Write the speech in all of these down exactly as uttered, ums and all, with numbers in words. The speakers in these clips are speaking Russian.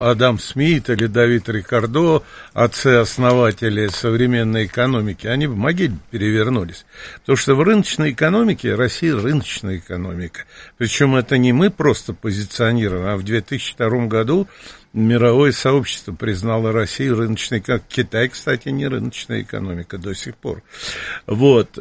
Адам Смит или Давид Рикардо, отцы-основатели современной экономики, они в могиле перевернулись. Потому что в рыночной экономике Россия рыночная экономика. Причем это не мы просто позиционируем, а в две тысячи втором году мировое сообщество признало Россию рыночной экономикой. Китай, кстати, не рыночная экономика до сих пор. Вот.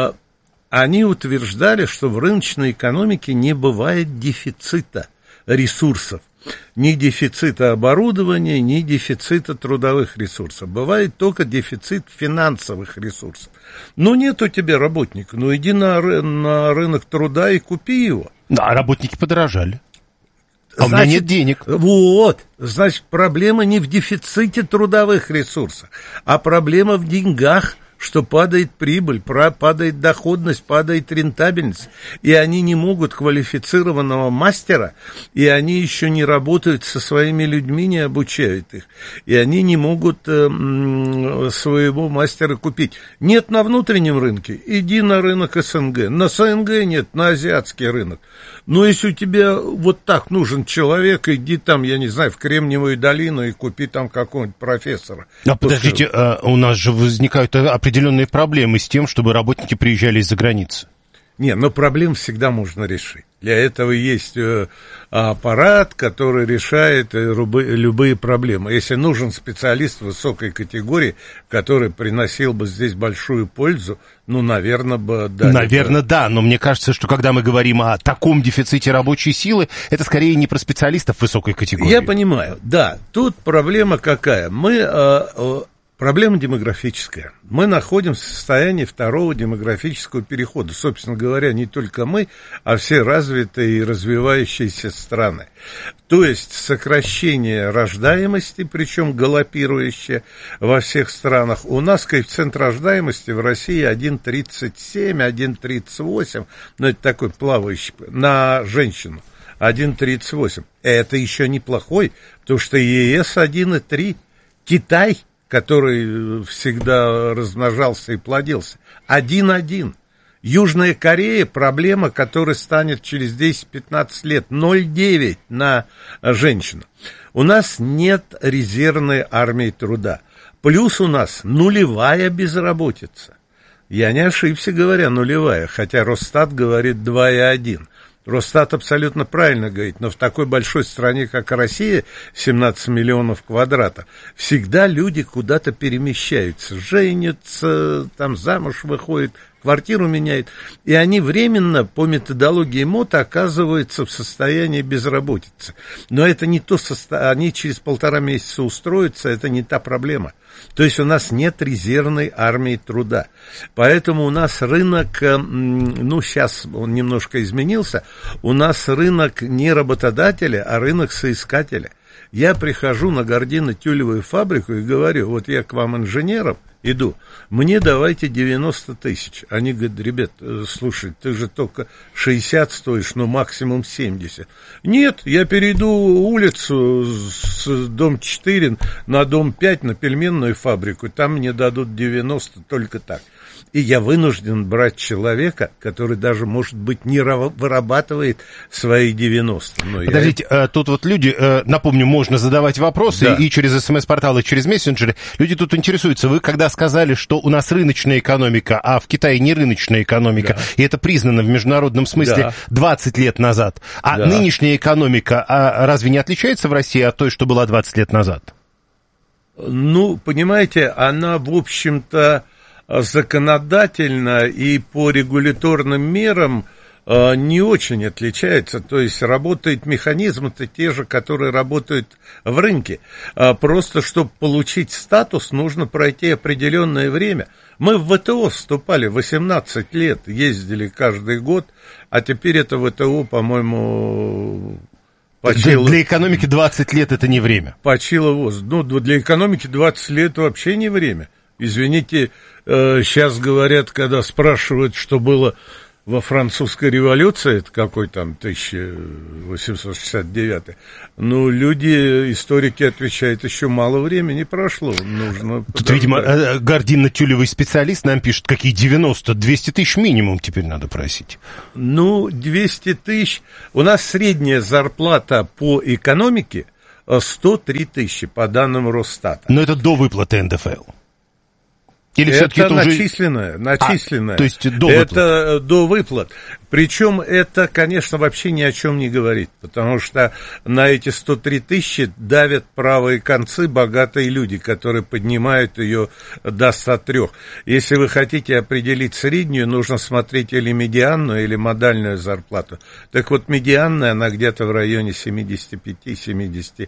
Они утверждали, что в рыночной экономике не бывает дефицита ресурсов. Ни дефицита оборудования, ни дефицита трудовых ресурсов. Бывает только дефицит финансовых ресурсов. Ну, нет у тебя работника, ну, иди на, на рынок труда и купи его. Да, а работники подорожали. А значит, у меня нет денег. Вот, значит, проблема не в дефиците трудовых ресурсов, а проблема в деньгах, что падает прибыль, падает доходность, падает рентабельность, и они не могут квалифицированного мастера, и они еще не работают со своими людьми, не обучают их, и они не могут э, своего мастера купить. Нет на внутреннем рынке, иди на рынок СНГ, на СНГ нет, на азиатский рынок. Но если у тебя вот так нужен человек, иди там, я не знаю, в Кремниевую долину и купи там какого-нибудь профессора. А подождите, а у нас же возникают определенные проблемы с тем, чтобы работники приезжали из-за границы. Не, но проблем всегда можно решить. Для этого есть аппарат, который решает любые проблемы. Если нужен специалист высокой категории, который приносил бы здесь большую пользу, ну, наверное, бы... Да, наверное, да, но мне кажется, что когда мы говорим о таком дефиците рабочей силы, это скорее не про специалистов высокой категории. Я понимаю, да. Тут проблема какая? Мы... Проблема демографическая. Мы находимся в состоянии второго демографического перехода. Собственно говоря, не только мы, а все развитые и развивающиеся страны. То есть сокращение рождаемости, причем галопирующее во всех странах. У нас коэффициент рождаемости в России один целых тридцать семь, один целых тридцать восемь, ну это такой плавающий, на женщину. один целых тридцать восемь. Это еще неплохой, потому что ЕС один целых три. Китай, который всегда размножался и плодился, один один. Южная Корея, проблема, которая станет через десять-пятнадцать лет, ноль целых девять на женщину. У нас нет резервной армии труда. Плюс у нас нулевая безработица. Я не ошибся, говоря нулевая, хотя Росстат говорит два целых один. Росстат абсолютно правильно говорит, но в такой большой стране, как Россия, семнадцать миллионов квадратов, всегда люди куда-то перемещаются, женятся, там замуж выходят, квартиру меняют, и они временно по методологии МОТа оказываются в состоянии безработицы. Но это не то состояние, они через полтора месяца устроятся, это не та проблема. То есть у нас нет резервной армии труда. Поэтому у нас рынок, ну сейчас он немножко изменился, у нас рынок не работодателя, а рынок соискателя. Я прихожу на гардино-тюлевую фабрику и говорю, вот я к вам инженером иду, мне давайте девяносто тысяч. Они говорят, ребят, слушай, ты же только шестьдесят стоишь, ну максимум семьдесят. Нет, я перейду улицу с дом четыре на дом пять, на пельменную фабрику, там мне дадут девяносто только так. И я вынужден брать человека, который даже, может быть, не вырабатывает свои девяносто. Но Подождите, я... тут вот люди, напомню, можно задавать вопросы, да. И через СМС-портал, и через мессенджеры. Люди тут интересуются. Вы когда сказали, что у нас рыночная экономика, а в Китае не рыночная экономика, да. И это признано в международном смысле да. двадцать лет назад, а да. Нынешняя экономика а разве не отличается в России от той, что была двадцать лет назад? Ну, понимаете, она, в общем-то, законодательно и по регуляторным мерам э, не очень отличается, то есть работают механизмы-то те же, которые работают в рынке, а просто чтобы получить статус, нужно пройти определенное время. Мы в ВТО вступали восемнадцать лет, ездили каждый год, а теперь это ВТО, по-моему... Почило... Для экономики двадцать лет это не время. Почило воздух. Ну, для экономики двадцать лет вообще не время. Извините, э, сейчас говорят, когда спрашивают, что было во французской революции, это какой там тысяча восемьсот шестьдесят девятый, ну, люди, историки отвечают, еще мало времени прошло, нужно... Тут, подождать. Видимо, гардино-тюлевый специалист нам пишет, какие девяносто, двести тысяч минимум теперь надо просить. Ну, двести тысяч, у нас средняя зарплата по экономике сто три тысячи, по данным Росстата. Но это до выплаты эн дэ эф эл? Или это это начисленное, уже... начисленное. А, то есть до выплат. Это до выплат. Причем это, конечно, вообще ни о чем не говорит, потому что на эти сто три тысячи давят правые концы богатые люди, которые поднимают ее до ста трёх. Если вы хотите определить среднюю, нужно смотреть или медианную, или модальную зарплату. Так вот, медианная, она где-то в районе семьдесят пять - семьдесят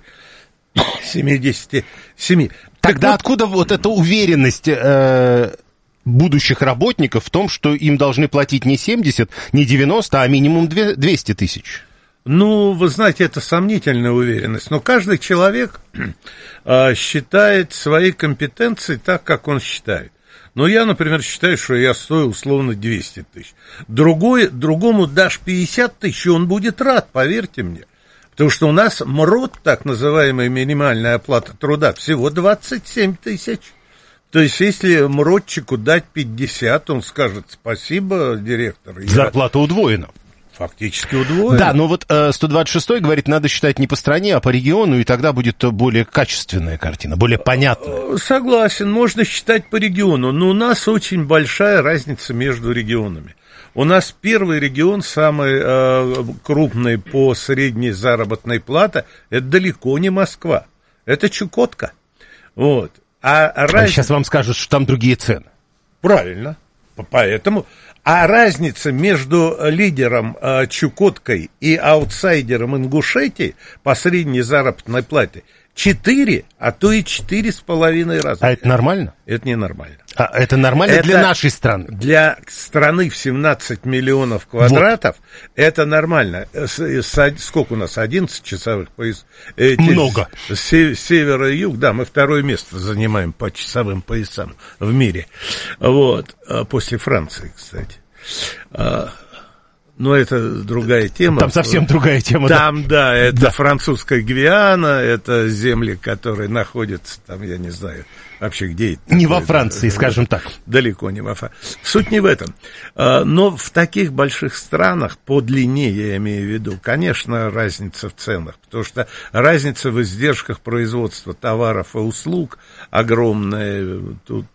семьдесят семь. Тогда вот, откуда вот эта уверенность э, будущих работников в том, что им должны платить не семьдесят, не девяносто, а минимум двести тысяч? Ну, вы знаете, это сомнительная уверенность, но каждый человек э, считает свои компетенции так, как он считает. Но я, например, считаю, что я стою условно двести тысяч. Другой, другому дашь пятьдесят тысяч, и он будет рад, поверьте мне. Потому что у нас МРОТ, так называемая минимальная оплата труда, всего двадцать семь тысяч. То есть, если МРОТчику дать пятьдесят, он скажет: спасибо, директор. Зарплата я... удвоена. Фактически удвоена. Да, но вот э, сто двадцать шестой говорит, надо считать не по стране, а по региону, и тогда будет более качественная картина, более понятная. Согласен, можно считать по региону, но у нас очень большая разница между регионами. У нас первый регион, самый э, крупный по средней заработной плате, это далеко не Москва, это Чукотка. Вот. А, а раз... Сейчас вам скажут, что там другие цены. Правильно, поэтому... А разница между лидером э, Чукоткой и аутсайдером Ингушетии по средней заработной плате четыре, а то и четыре с половиной раза. А это нормально? Это не нормально. А это нормально это для нашей страны? Для страны в семнадцать миллионов квадратов вот. Это нормально. С, с, сколько у нас? одиннадцать часовых поясов? Эти, Много. С, с севера и юг, да, мы второе место занимаем по часовым поясам в мире. Вот. После Франции, кстати. Но это другая тема. Там совсем другая тема. Там, да, да это да. французская Гвиана, это земли, которые находятся там, я не знаю, вообще где это. Не во Франции, это, скажем так. Далеко не во Франции. Суть не в этом. Но в таких больших странах, по длине, я имею в виду, конечно, разница в ценах, потому что разница в издержках производства товаров и услуг огромная. Тут...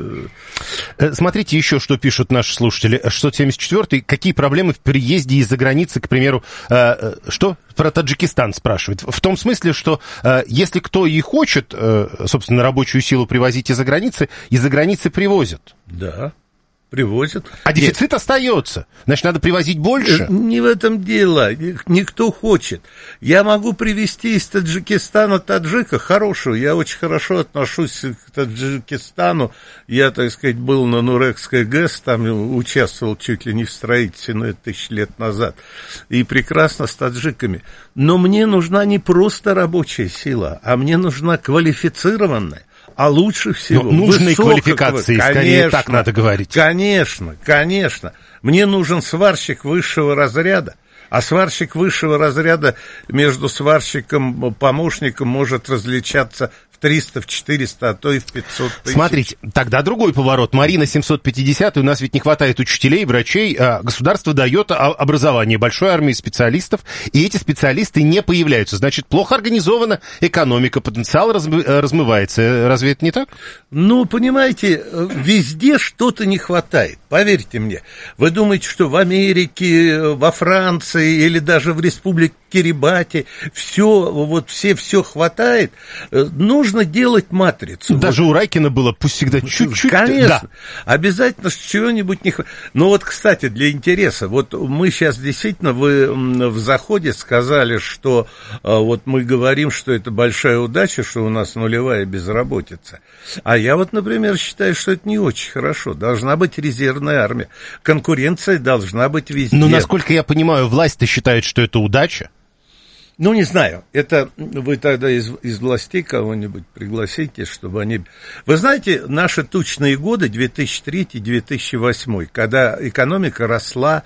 Смотрите еще, что пишут наши слушатели. шестьсот семьдесят четвёртый. Какие проблемы в приезде из-за границы, к примеру, э, что? Про Таджикистан спрашивает. В том смысле, что э, если кто и хочет, э, собственно, рабочую силу привозить из-за границы, из-за границы привозят. Да. Привозят. А дефицит Нет. остается. Значит, надо привозить больше. Не в этом дело. Никто хочет. Я могу привезти из Таджикистана таджика хорошего. Я очень хорошо отношусь к Таджикистану. Я, так сказать, был на Нурекской ГЭС, там участвовал чуть ли не в строительстве, но это тысячи лет назад. И прекрасно с таджиками. Но мне нужна не просто рабочая сила, а мне нужна квалифицированная. А лучше всего... Но нужной квалификации, конечно, скорее так надо говорить. Конечно, конечно. Мне нужен сварщик высшего разряда. А сварщик высшего разряда между сварщиком-помощником может различаться в триста, в четыреста, а то и в пятьсот тысяч. Смотрите, тогда другой поворот. Марина, семьсот пятьдесят, у нас ведь не хватает учителей, врачей. Государство дает образование большой армии специалистов, и эти специалисты не появляются. Значит, плохо организована экономика, потенциал размывается. Разве это не так? Ну, понимаете, везде что-то не хватает. Поверьте мне. Вы думаете, что в Америке, во Франции или даже в республике Кирибати все, вот все, все хватает? Нужно делать матрицу. Даже вот. У Райкина было, пусть всегда чуть-чуть. Конечно. Да. Обязательно чего-нибудь не хватает. Но вот, кстати, для интереса, вот мы сейчас действительно, вы в заходе сказали, что вот мы говорим, что это большая удача, что у нас нулевая безработица. А я вот, например, считаю, что это не очень хорошо. Должна быть резервная армия. Конкуренция должна быть везде. Но, насколько я понимаю, власть-то считает, что это удача. Ну, не знаю, это вы тогда из, из властей кого-нибудь пригласите, чтобы они... Вы знаете, наши тучные годы, две тысячи третий - две тысячи восьмой, когда экономика росла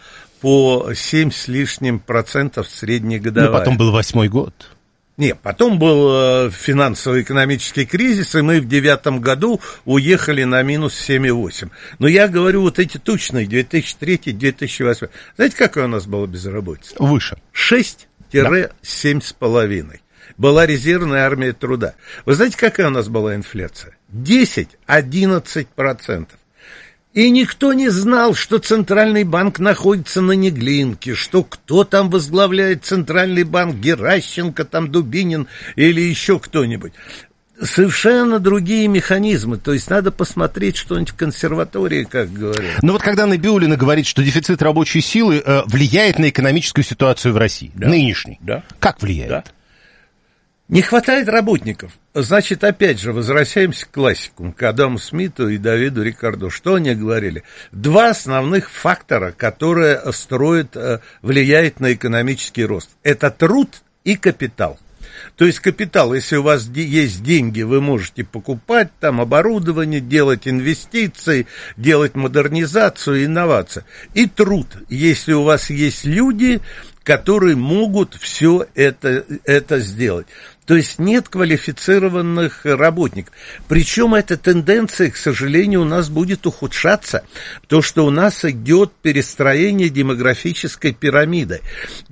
по семь с лишним процентов среднегодовая. Ну, потом был восьмой год. Нет, потом был финансово-экономический кризис, и мы в девятом году уехали на минус семь и восемь. Но я говорю, вот эти тучные, две тысячи третий - две тысячи восьмой. Знаете, какая у нас была безработица? Выше. шесть семь с половиной. была резервная армия труда. Вы знаете, какая у нас была инфляция? десять-одиннадцать процентов. И никто не знал, что Центральный банк находится на Неглинке, что кто там возглавляет Центральный банк, Геращенко, там Дубинин или еще кто-нибудь. Совершенно другие механизмы. То есть надо посмотреть что-нибудь в консерватории, как говорят. Но вот когда Набиуллина говорит, что дефицит рабочей силы э, влияет на экономическую ситуацию в России, да. нынешней, да. как влияет? Да. Не хватает работников. Значит, опять же, возвращаемся к классикам, к Адаму Смиту и Давиду Рикардо. Что они говорили? Два основных фактора, которые строят, влияют на экономический рост. Это труд и капитал. То есть капитал, если у вас есть деньги, вы можете покупать там оборудование, делать инвестиции, делать модернизацию, инновации. И труд, если у вас есть люди, которые могут все это, это сделать. То есть нет квалифицированных работников. Причем эта тенденция, к сожалению, у нас будет ухудшаться, потому что у нас идет перестроение демографической пирамиды.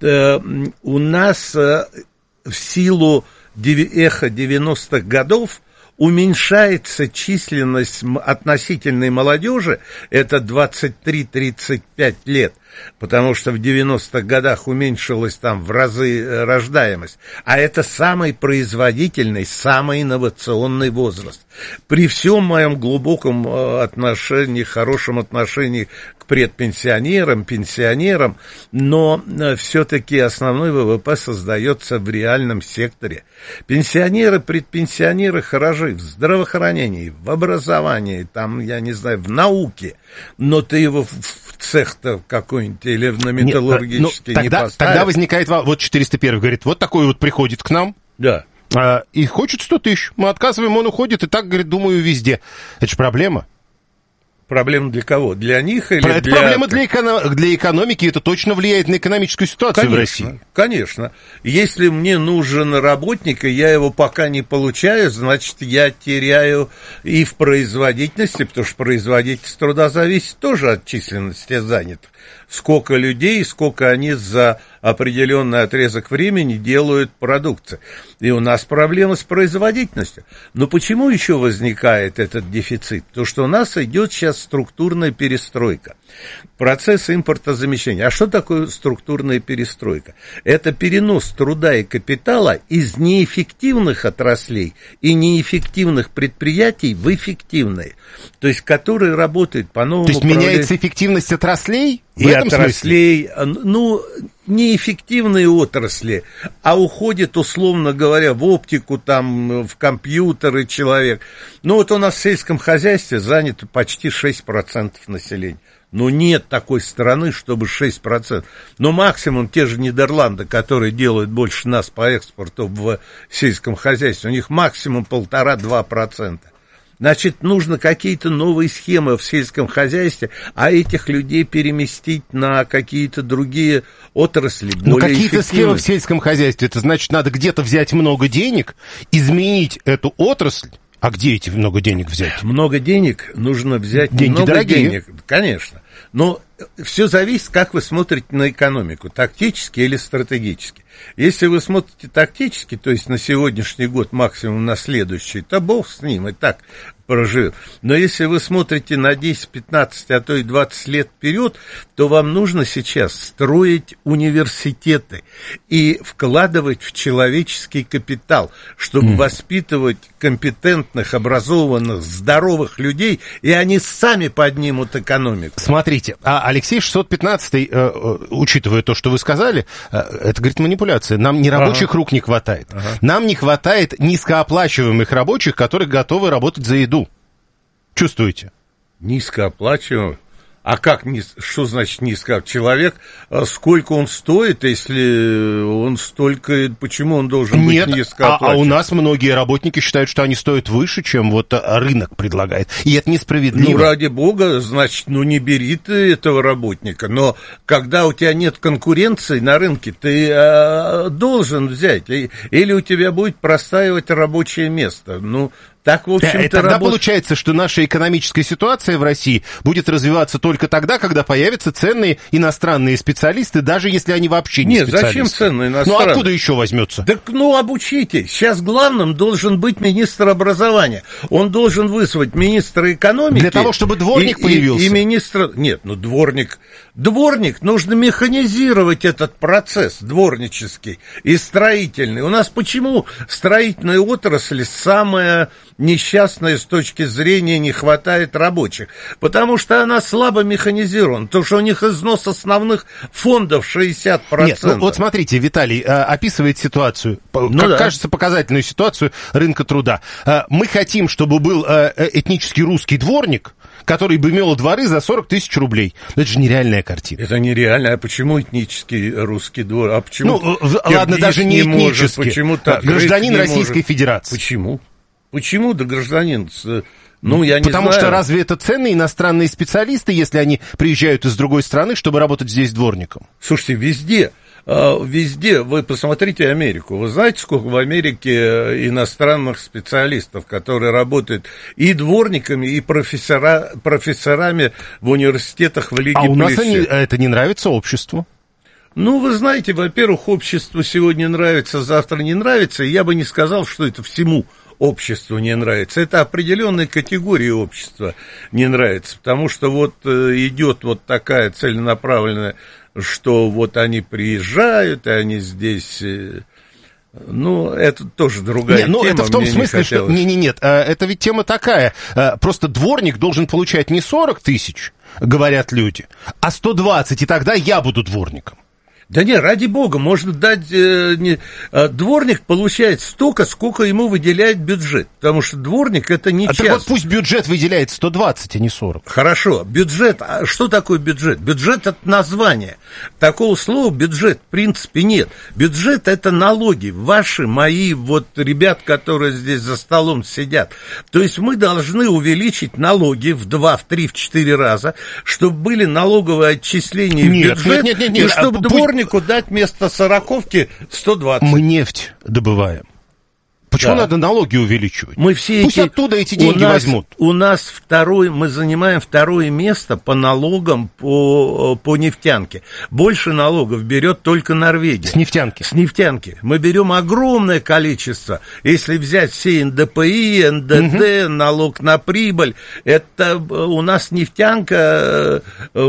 У нас в силу эхо девяностых годов уменьшается численность относительной молодежи, это двадцать три - тридцать пять лет, потому что в девяностых годах уменьшилась там в разы рождаемость, а это самый производительный, самый инновационный возраст. При всем моем глубоком отношении, хорошем отношении к предпенсионерам, пенсионерам, но все-таки основной ВВП создается в реальном секторе. Пенсионеры, предпенсионеры хороши в здравоохранении, в образовании, там, я не знаю, в науке, но ты его в цех-то какой-нибудь или на металлургический Нет, ну, тогда, не поставишь. Тогда возникает, вот четыреста первый говорит, вот такой вот приходит к нам. Да. А, и хочет сто тысяч. Мы отказываем, он уходит, и так, говорит, думаю, везде. Это же проблема. Проблема для кого? Для них или это для... проблема для, эко... для экономики, это точно влияет на экономическую ситуацию, конечно, в России. Конечно. Если мне нужен работник, и я его пока не получаю, значит, я теряю и в производительности, потому что производительность труда зависит тоже от численности занятых. Сколько людей, сколько они за определенный отрезок времени делают продукции. И у нас проблема с производительностью. Но почему еще возникает этот дефицит? Потому что у нас идет сейчас структурная перестройка. Процесс импортозамещения. А что такое структурная перестройка? Это перенос труда и капитала из неэффективных отраслей и неэффективных предприятий в эффективные. То есть, которые работают по новому... То есть, меняется эффективность отраслей? И отраслей, ну, неэффективные отрасли, а уходит, условно говоря, в оптику, там, в компьютеры человек. Ну, вот у нас в сельском хозяйстве занято почти шесть процентов населения. Ну, нет такой страны, чтобы шесть процентов. Но максимум те же Нидерланды, которые делают больше нас по экспорту в сельском хозяйстве, у них максимум полтора-два процента. Значит, нужно какие-то новые схемы в сельском хозяйстве, а этих людей переместить на какие-то другие отрасли. Ну, какие-то схемы в сельском хозяйстве, это значит, надо где-то взять много денег, изменить эту отрасль. А где эти много денег взять? Много денег нужно взять. Деньги много дорогие. Денег, конечно. Но все зависит, как вы смотрите на экономику, тактически или стратегически. Если вы смотрите тактически, то есть на сегодняшний год, максимум на следующий, то бог с ним, и так проживет. Но если вы смотрите на десять, пятнадцать, а то и двадцать лет вперед, то вам нужно сейчас строить университеты и вкладывать в человеческий капитал, чтобы mm. воспитывать компетентных, образованных, здоровых людей, и они сами поднимут экономику. Смотрите, а Алексей шестьсот пятнадцатый, э, учитывая то, что вы сказали, э, это, говорит, манипуляция. Нам не рабочих ага. рук не хватает. Ага. Нам не хватает низкооплачиваемых рабочих, которые готовы работать за еду. Чувствуете? Низкооплачиваемых? А как, что значит низко? Человек, сколько он стоит, если он столько, почему он должен быть Нет, низкооплачиваемым? А, а у нас многие работники считают, что они стоят выше, чем вот рынок предлагает. И это несправедливо. Ну, ради бога, значит, ну не бери ты этого работника. Но когда у тебя нет конкуренции на рынке, ты э, должен взять. Или у тебя будет простаивать рабочее место. Ну, Так, в общем-то, и тогда работ... получается, что наша экономическая ситуация в России будет развиваться только тогда, когда появятся ценные иностранные специалисты, даже если они вообще не Нет, специалисты. зачем ценные иностранные? Ну, откуда еще возьмется? Так, ну, обучите. Сейчас главным должен быть министр образования. Он должен вызвать министра экономики. Для того, чтобы дворник и, появился? И, и министра... Нет, ну, дворник... Дворник, нужно механизировать этот процесс дворнический и строительный. У нас почему строительная отрасль самая несчастная с точки зрения не хватает рабочих? Потому что она слабо механизирована, потому что у них износ основных фондов шестьдесят процентов. Нет, ну, вот смотрите, Виталий э, описывает ситуацию, ну, как да. кажется, показательную ситуацию рынка труда. Э, мы хотим, чтобы был э, этнический русский дворник, который бы имел дворы за сорок тысяч рублей. Это же нереальная картина. Это нереально. А почему этнический русский двор? А почему? Ну, ладно, даже не, не этнический. Может? Почему так? Гражданин Российской может? Федерации. Почему? Почему да гражданин? Ну, я не Потому знаю. что разве это ценные иностранные специалисты, если они приезжают из другой страны, чтобы работать здесь дворником? Слушайте, везде... Везде, вы посмотрите Америку, вы знаете, сколько в Америке иностранных специалистов, которые работают и дворниками, и профессора, профессорами в университетах в Лиге А у нас Плюща. они, это не нравится обществу? Ну, вы знаете, во-первых, обществу сегодня нравится, завтра не нравится, и я бы не сказал, что это всему обществу не нравится. Это определенной категории общества не нравится, потому что вот идет вот такая целенаправленная, что вот они приезжают, и они здесь... Ну, это тоже другая не, ну, тема. Это в том Мне смысле, не что... хотелось. Не-не-нет, это ведь тема такая. Просто дворник должен получать не сорок тысяч, говорят люди, а сто двадцать, и тогда я буду дворником. Да не, ради бога, можно дать... Э, не, э, дворник получает столько, сколько ему выделяет бюджет, потому что дворник это не а часто. Так вот пусть бюджет выделяет сто двадцать, а не сорок. Хорошо, бюджет, а что такое бюджет? Бюджет это название. Такого слова бюджет в принципе нет. Бюджет это налоги, ваши, мои, вот ребят, которые здесь за столом сидят. То есть мы должны увеличить налоги в два, в три, в четыре раза, чтобы были налоговые отчисления нет, в бюджет, нет, нет, нет, и чтобы а дворник дать вместо сороковки сто двадцать. Мы нефть добываем. Почему да. надо налоги увеличивать? Мы все Пусть эти... оттуда эти деньги у нас, возьмут. У нас второй, мы занимаем второе место по налогам по, по нефтянке. Больше налогов берет только Норвегия. С нефтянки? С нефтянки. Мы берем огромное количество. Если взять все эн дэ пэ и, эн дэ дэ, угу. налог на прибыль, это у нас нефтянка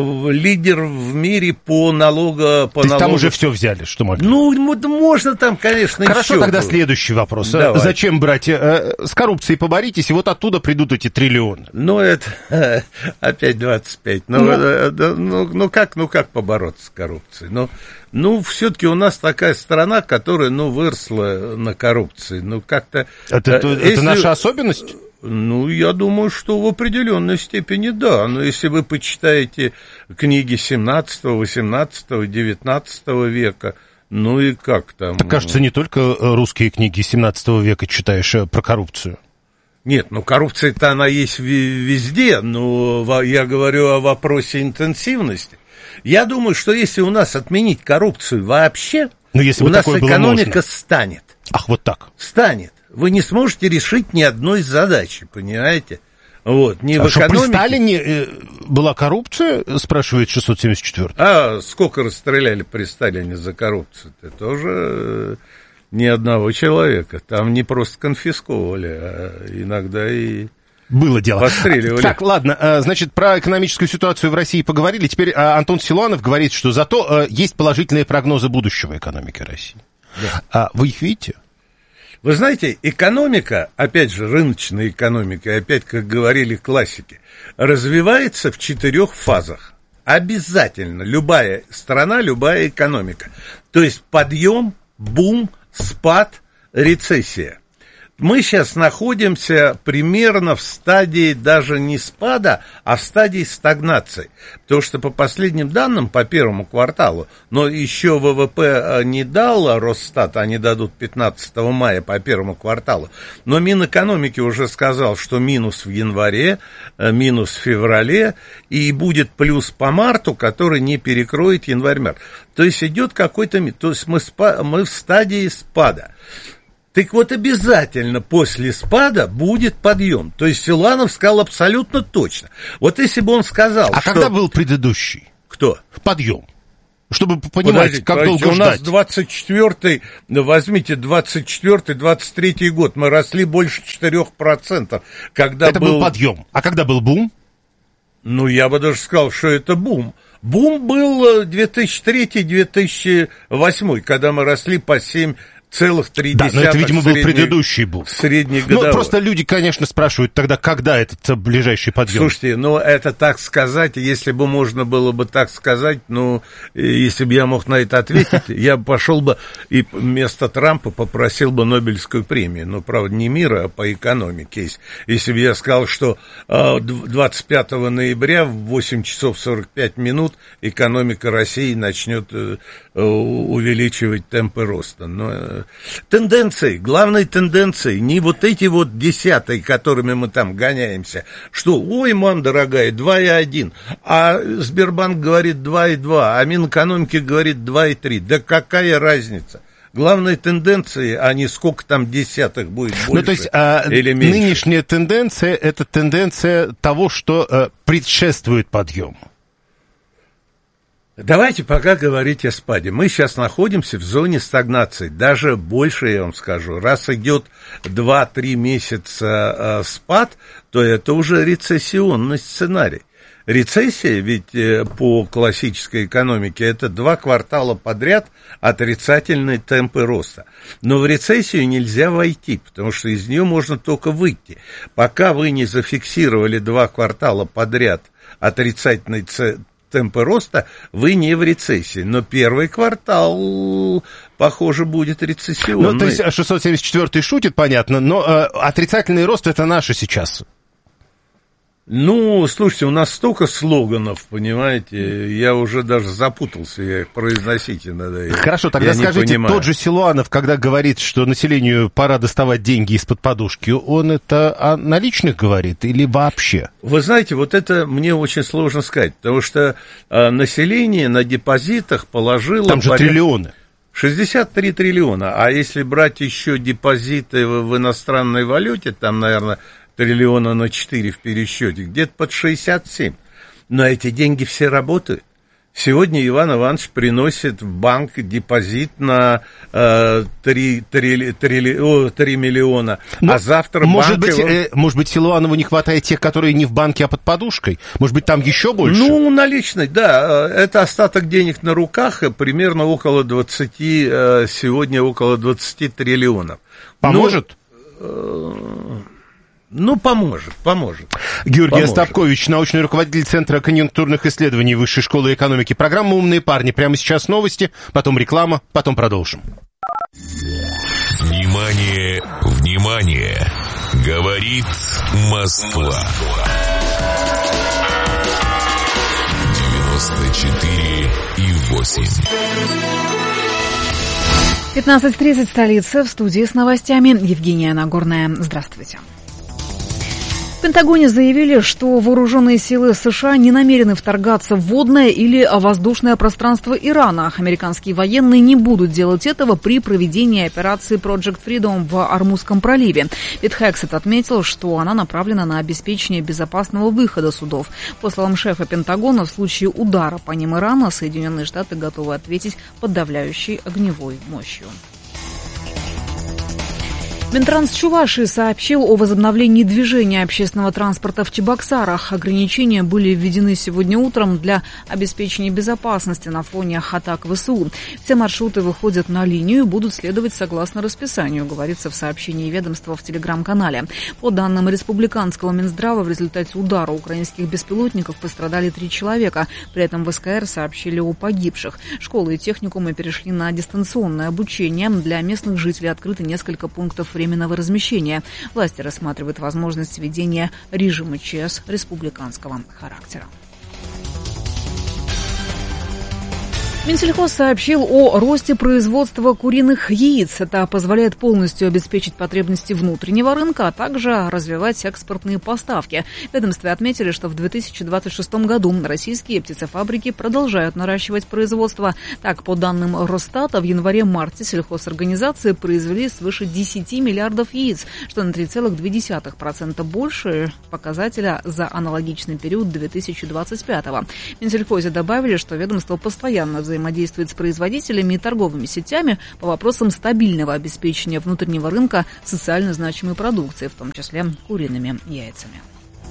лидер в мире по налогу. По То есть налогу. там уже все взяли, что могли? Ну, можно там, конечно, Хорошо, еще. тогда следующий вопрос. Давай. Зачем брать? С коррупцией поборитесь, и вот оттуда придут эти триллионы. Ну, это опять двадцать пять. Ну, ну, ну, ну, как, ну, как побороться с коррупцией? Ну, ну, все-таки у нас такая страна, которая, ну, выросла на коррупции. Ну, как-то... Это, это, если... это наша особенность? Ну, я думаю, что в определенной степени да. Но если вы почитаете книги семнадцатого, восемнадцатого, девятнадцатого века... Ну и как там? Так, кажется, не только русские книги семнадцатого века читаешь про коррупцию. Нет, ну коррупция-то она есть везде, но я говорю о вопросе интенсивности. Я думаю, что если у нас отменить коррупцию вообще, ну, если у нас экономика можно. станет. Ах, вот так. Станет. Вы не сможете решить ни одной задачи, понимаете? Вот, не а в что, экономике. при Сталине э, была коррупция, спрашивает шестьсот семьдесят четвёртый. А сколько расстреляли при Сталине за коррупцию? Это тоже э, ни одного человека. Там не просто конфисковывали, а иногда и... Было дело. Постреливали. Так, ладно, значит, про экономическую ситуацию в России поговорили. Теперь Антон Силуанов говорит, что зато есть положительные прогнозы будущего экономики России. Да. А вы их видите? Вы знаете, экономика, опять же, рыночная экономика, опять, как говорили классики, развивается в четырех фазах. Обязательно. Любая страна, любая экономика. То есть подъем, бум, спад, рецессия. Мы сейчас находимся примерно в стадии даже не спада, а в стадии стагнации. Потому что по последним данным, по первому кварталу, но еще вэ вэ пэ не дал Росстат, они дадут пятнадцатого мая по первому кварталу. Но Минэкономики уже сказал, что минус в январе, минус в феврале, и будет плюс по марту, который не перекроет январь-март. То есть идет какой-то... То есть мы, спа, мы в стадии спада. Так вот, обязательно после спада будет подъем. То есть Силуанов сказал абсолютно точно. Вот если бы он сказал, а что... когда был предыдущий? Кто? Подъем. Чтобы понимать, Подождите, как подождите, долго у нас ждать. двадцать четвёртый, возьмите двадцать четвёртый двадцать третий год, мы росли больше четырех процентов. Когда это был... был подъем. А когда был бум? Ну, я бы даже сказал, что это бум. Бум был две тысячи третий - две тысячи восьмой, когда мы росли по семь целых три десятых. Да, но это, видимо, был предыдущий бум. Среднегодовой. Ну, просто люди, конечно, спрашивают тогда, когда этот ближайший подъем. Слушайте, ну, это так сказать, если бы можно было бы так сказать, ну, если бы я мог на это ответить, я пошел бы и вместо Трампа попросил бы Нобелевскую премию. Ну, правда, не мира, а по экономике. Если бы я сказал, что двадцать пятого ноября в восемь часов сорок пять минут экономика России начнет увеличивать темпы роста. Но тенденции, главной тенденцией, не вот эти вот десятые, которыми мы там гоняемся, что, ой, мам дорогая, два и один, а Сбербанк говорит два и два, а Минэкономики говорит два и три. Да какая разница? Главные тенденции, а не сколько там десятых будет больше, ну, то есть, а, или меньше. Нынешняя тенденция, это тенденция того, что а, предшествует подъему. Давайте пока говорить о спаде. Мы сейчас находимся в зоне стагнации. Даже больше, я вам скажу. Раз идет два-три месяца э, спад, то это уже рецессионный сценарий. Рецессия ведь э, по классической экономике это два квартала подряд отрицательные темпы роста. Но в рецессию нельзя войти, потому что из нее можно только выйти. Пока вы не зафиксировали два квартала подряд отрицательной темпы, темпы роста, вы не в рецессии. Но первый квартал, похоже, будет рецессионный. Ну, то есть шестьсот семьдесят четвёртый шутит, понятно, но э, отрицательный рост это наше сейчас. Ну, слушайте, у нас столько слоганов, понимаете, я уже даже запутался, я их произносить иногда. Хорошо, тогда скажите, тот же Силуанов, когда говорит, что населению пора доставать деньги из-под подушки, он это о наличных говорит или вообще? Вы знаете, вот это мне очень сложно сказать, потому что а, население на депозитах положило... Там же порядка... триллионы. шестьдесят три триллиона, а если брать еще депозиты в, в иностранной валюте, там, наверное... триллиона на четыре в пересчете, где-то под шестьдесят семь. Но эти деньги все работают. Сегодня Иван Иванович приносит в банк депозит на э, три, три, три, о, три миллиона, но, а завтра может банк... Быть, его... э, может быть, Силуанову не хватает тех, которые не в банке, а под подушкой? Может быть, там еще больше? Ну, наличной, да. Это остаток денег на руках, примерно около двадцати, сегодня около двадцати триллионов. Поможет? Но, Ну, поможет, поможет. Георгий поможет. Остапкович, научный руководитель Центра конъюнктурных исследований Высшей школы экономики. Программа «Умные парни». Прямо сейчас новости, потом реклама, потом продолжим. Внимание, внимание! Говорит Москва. девяносто четыре и восемь. пятнадцать тридцать, столица, в студии с новостями Евгения Нагорная. Здравствуйте. В Пентагоне заявили, что вооруженные силы США не намерены вторгаться в водное или воздушное пространство Ирана. Американские военные не будут делать этого при проведении операции Project Freedom в Ормузском проливе. Пит Хексет отметил, что она направлена на обеспечение безопасного выхода судов. По словам шефа Пентагона, в случае удара по ним Ирана, Соединенные Штаты готовы ответить подавляющей огневой мощью. Минтранс Чувашии сообщил о возобновлении движения общественного транспорта в Чебоксарах. Ограничения были введены сегодня утром для обеспечения безопасности на фоне атак ВСУ. Все маршруты выходят на линию и будут следовать согласно расписанию, говорится в сообщении ведомства в телеграм-канале. По данным республиканского Минздрава, в результате удара украинских беспилотников пострадали три человека. При этом в СКР сообщили о погибших. Школы и техникумы перешли на дистанционное обучение. Для местных жителей открыты несколько пунктов временного размещения. Власти рассматривают возможность введения режима ЧС республиканского характера. Минсельхоз сообщил о росте производства куриных яиц. Это позволяет полностью обеспечить потребности внутреннего рынка, а также развивать экспортные поставки. В ведомстве отметили, что в две тысячи двадцать шестом году российские птицефабрики продолжают наращивать производство. Так, по данным Росстата, в январе-марте сельхозорганизации произвели свыше десяти миллиардов яиц, что на три целых две десятых процента больше показателя за аналогичный период две тысячи двадцать пятого. В Минсельхозе добавили, что ведомство постоянно взаимодействует взаимодействует с производителями и торговыми сетями по вопросам стабильного обеспечения внутреннего рынка социально значимой продукции, в том числе куриными яйцами.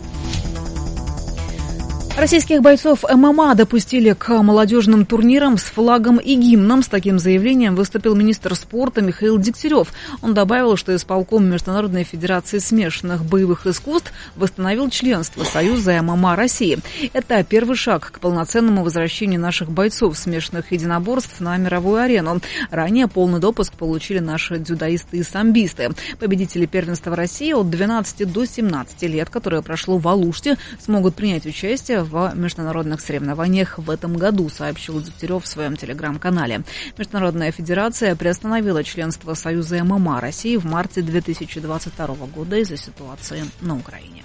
Российских бойцов эм эм а допустили к молодежным турнирам с флагом и гимном. С таким заявлением выступил министр спорта Михаил Дегтярев. Он добавил, что исполком Международной федерации смешанных боевых искусств восстановил членство Союза эм эм а России. Это первый шаг к полноценному возвращению наших бойцов смешанных единоборств на мировую арену. Ранее полный допуск получили наши дзюдоисты и самбисты. Победители первенства России от двенадцати до семнадцати лет, которое прошло в Алуште, смогут принять участие в международных соревнованиях в этом году, сообщил Дегтярев в своем телеграм-канале. Международная федерация приостановила членство Союза эм эм а России в марте две тысячи двадцать второго года из-за ситуации на Украине.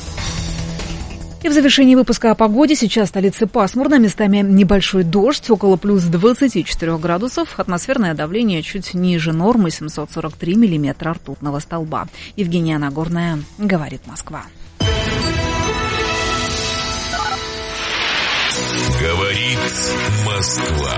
И в завершении выпуска о погоде. Сейчас в столице пасмурно, местами небольшой дождь, около плюс двадцати четырёх градусов. Атмосферное давление чуть ниже нормы, семьсот сорок три миллиметра ртутного столба. Евгения Нагорная, говорит Москва. Говорит Москва.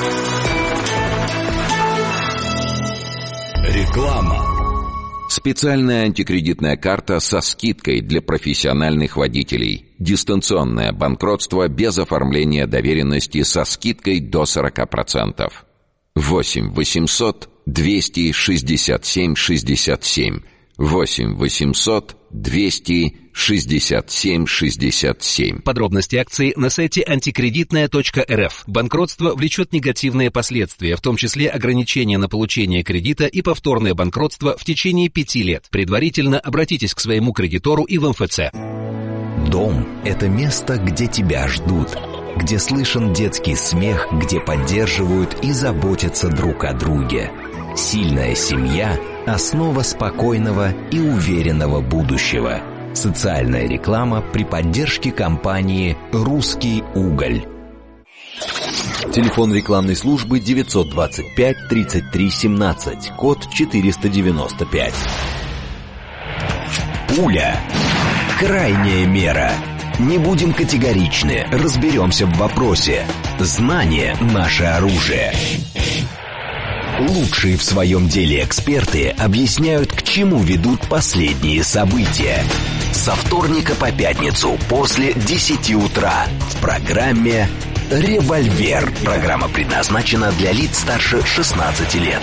Реклама. Специальная антикредитная карта со скидкой для профессиональных водителей. Дистанционное банкротство без оформления доверенности со скидкой до сорока процентов. восемь восемьсот двести шестьдесят семь шестьдесят семь. восемь восемьсот двести шестьдесят семь шестьдесят семь. Подробности акции на сайте антикредитная точка эр эф. Банкротство влечет негативные последствия, в том числе ограничения на получение кредита и повторное банкротство в течение пяти лет. Предварительно обратитесь к своему кредитору и в эм эф цэ. Дом – это место, где тебя ждут, где слышен детский смех, где поддерживают и заботятся друг о друге. Сильная семья – основа спокойного и уверенного будущего. Социальная реклама при поддержке компании «Русский уголь». Телефон рекламной службы девятьсот двадцать пять тридцать три семнадцать, код четыреста девяносто пять. Пуля. Крайняя мера. Не будем категоричны, разберемся в вопросе. Знание – наше оружие. Лучшие в своем деле эксперты объясняют, к чему ведут последние события. Со вторника по пятницу после десяти утра в программе «Револьвер». Программа предназначена для лиц старше шестнадцати лет.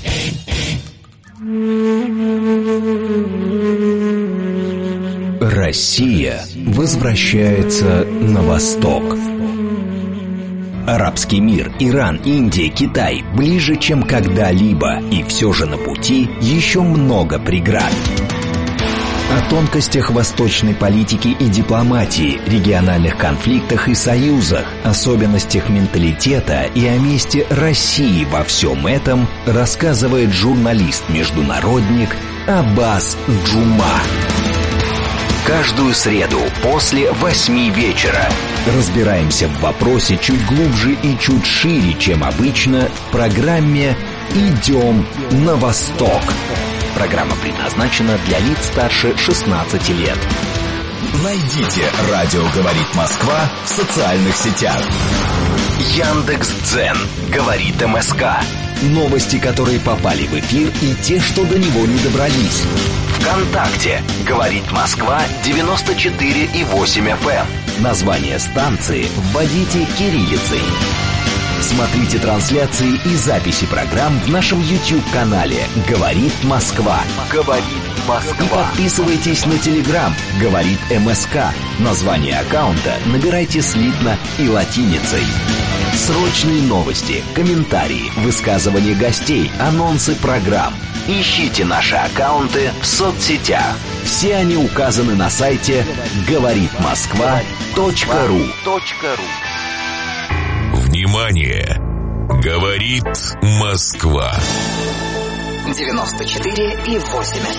Россия возвращается на восток. Арабский мир, Иран, Индия, Китай ближе, чем когда-либо, и все же на пути еще много преград. О тонкостях восточной политики и дипломатии, региональных конфликтах и союзах, особенностях менталитета и о месте России во всем этом рассказывает журналист-международник Аббас Джума. Каждую среду после восьми вечера разбираемся в вопросе чуть глубже и чуть шире, чем обычно, в программе «Идем на восток». Программа предназначена для лиц старше шестнадцати лет. Найдите «Радио говорит Москва» в социальных сетях. Яндекс.Дзен говорит эм эс ка. Новости, которые попали в эфир, и те, что до него не добрались. ВКонтакте говорит Москва девяносто четыре и восемь эф эм. Название станции вводите кириллицей. Смотрите трансляции и записи программ в нашем YouTube-канале «Говорит Москва». «Говорит Москва». И подписывайтесь на Telegram «Говорит эм эс ка». Название аккаунта набирайте слитно и латиницей. Срочные новости, комментарии, высказывания гостей, анонсы программ. Ищите наши аккаунты в соцсетях. Все они указаны на сайте говорит москва точка ру. Внимание! Говорит Москва. девяносто четыре и восемь эф